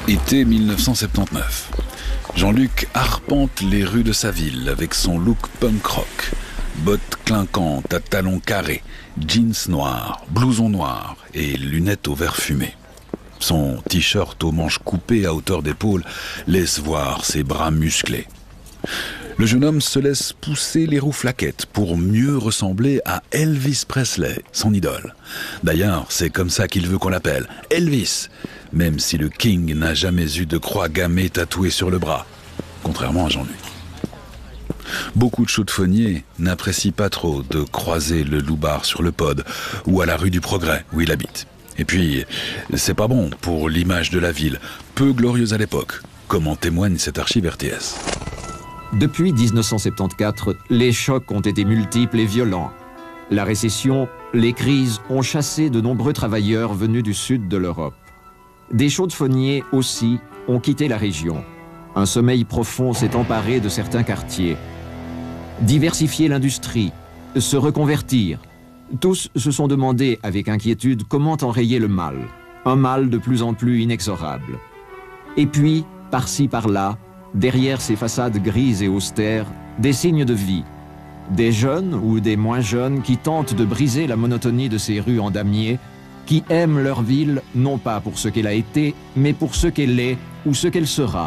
Été 1979. Jean-Luc arpente les rues de sa ville avec son look punk rock. Bottes clinquantes à talons carrés, jeans noirs, blouson noir et lunettes au verre fumé. Son t-shirt aux manches coupées à hauteur d'épaule laisse voir ses bras musclés. Le jeune homme se laisse pousser les rouflaquettes pour mieux ressembler à Elvis Presley, son idole. D'ailleurs, c'est comme ça qu'il veut qu'on l'appelle, Elvis, même si le King n'a jamais eu de croix gammée tatouée sur le bras, contrairement à Jean-Luc. Beaucoup de chaudefonniers n'apprécient pas trop de croiser le loupard sur le pod ou à la rue du Progrès où il habite. Et puis, c'est pas bon pour l'image de la ville, peu glorieuse à l'époque, comme en témoigne cette archive RTS. Depuis 1974, les chocs ont été multiples et violents. La récession, les crises ont chassé de nombreux travailleurs venus du sud de l'Europe. Des chaudefonniers aussi ont quitté la région. Un sommeil profond s'est emparé de certains quartiers. Diversifier l'industrie, se reconvertir, tous se sont demandé avec inquiétude comment enrayer le mal, un mal de plus en plus inexorable. Et puis, par-ci par-là, derrière ces façades grises et austères, des signes de vie. Des jeunes ou des moins jeunes qui tentent de briser la monotonie de ces rues en damier, qui aiment leur ville non pas pour ce qu'elle a été, mais pour ce qu'elle est ou ce qu'elle sera.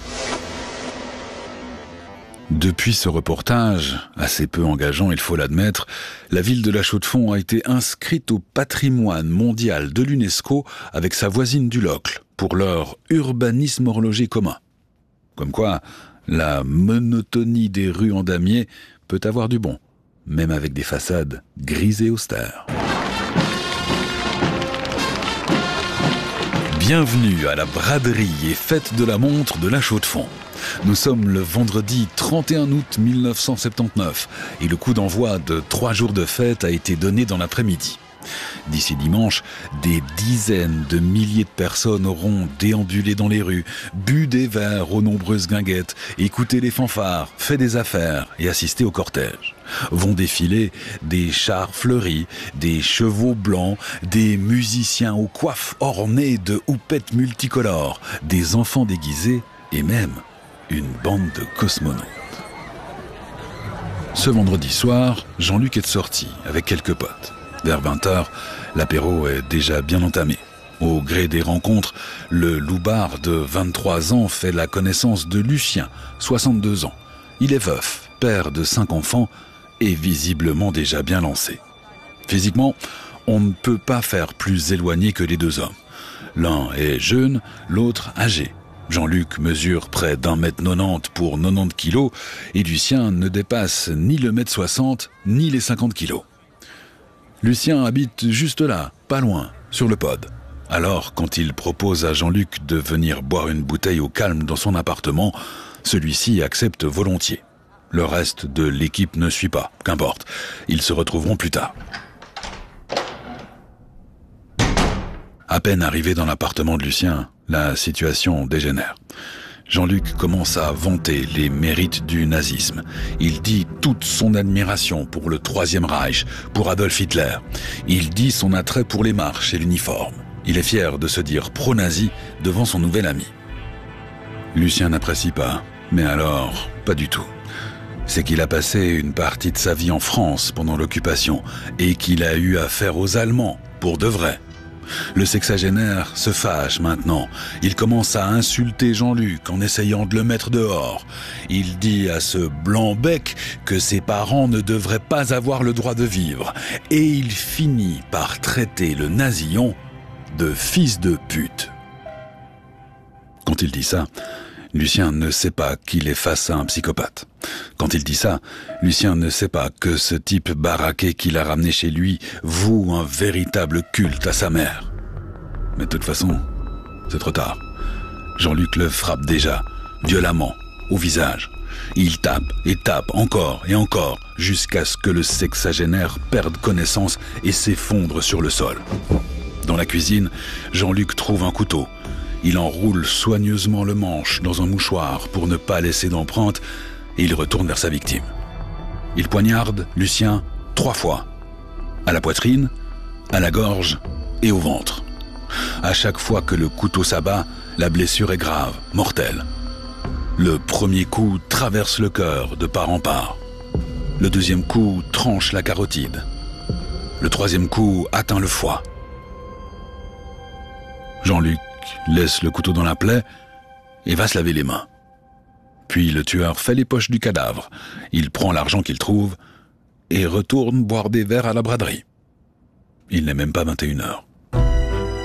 Depuis ce reportage, assez peu engageant, il faut l'admettre, la ville de La Chaux-de-Fonds a été inscrite au patrimoine mondial de l'UNESCO avec sa voisine du Locle pour leur urbanisme horloger commun. Comme quoi, la monotonie des rues en damier peut avoir du bon, même avec des façades grises et austères. Bienvenue à la braderie et fête de la montre de La Chaux-de-Fonds. Nous sommes le vendredi 31 août 1979 et le coup d'envoi de 3 jours de fête a été donné dans l'après-midi. D'ici dimanche, des dizaines de milliers de personnes auront déambulé dans les rues, bu des verres aux nombreuses guinguettes, écouté les fanfares, fait des affaires et assisté au cortège. Vont défiler des chars fleuris, des chevaux blancs, des musiciens aux coiffes ornées de houppettes multicolores, des enfants déguisés et même une bande de cosmonautes. Ce vendredi soir, Jean-Luc est sorti avec quelques potes. Vers 20h, l'apéro est déjà bien entamé. Au gré des rencontres, le loupard de 23 ans fait la connaissance de Lucien, 62 ans. Il est veuf, père de 5 enfants et visiblement déjà bien lancé. Physiquement, on ne peut pas faire plus éloigné que les deux hommes. L'un est jeune, l'autre âgé. Jean-Luc mesure près d'1m90 pour 90 kilos et Lucien ne dépasse ni le 1m60 ni les 50 kilos. Lucien habite juste là, pas loin, sur le pod. Alors, quand il propose à Jean-Luc de venir boire une bouteille au calme dans son appartement, celui-ci accepte volontiers. Le reste de l'équipe ne suit pas, qu'importe, ils se retrouveront plus tard. À peine arrivé dans l'appartement de Lucien, la situation dégénère. Jean-Luc commence à vanter les mérites du nazisme. Il dit toute son admiration pour le Troisième Reich, pour Adolf Hitler. Il dit son attrait pour les marches et l'uniforme. Il est fier de se dire pro-nazi devant son nouvel ami. Lucien n'apprécie pas, mais alors, pas du tout. C'est qu'il a passé une partie de sa vie en France pendant l'occupation et qu'il a eu affaire aux Allemands, pour de vrai. Le sexagénaire se fâche maintenant. Il commence à insulter Jean-Luc en essayant de le mettre dehors. Il dit à ce blanc-bec que ses parents ne devraient pas avoir le droit de vivre. Et il finit par traiter le nasillon de fils de pute. Quand il dit ça, Lucien ne sait pas qu'il est face à un psychopathe. Quand il dit ça, Lucien ne sait pas que ce type baraqué qu'il a ramené chez lui voue un véritable culte à sa mère. Mais de toute façon, c'est trop tard. Jean-Luc le frappe déjà, violemment, au visage. Il tape et tape encore et encore, jusqu'à ce que le sexagénaire perde connaissance et s'effondre sur le sol. Dans la cuisine, Jean-Luc trouve un couteau. Il enroule soigneusement le manche dans un mouchoir pour ne pas laisser d'empreinte et il retourne vers sa victime. Il poignarde Lucien 3 fois. À la poitrine, à la gorge et au ventre. À chaque fois que le couteau s'abat, la blessure est grave, mortelle. Le premier coup traverse le cœur de part en part. Le deuxième coup tranche la carotide. Le troisième coup atteint le foie. Jean-Luc laisse le couteau dans la plaie et va se laver les mains. Puis le tueur fait les poches du cadavre. Il prend l'argent qu'il trouve et retourne boire des verres à la braderie. Il n'est même pas 21 heures.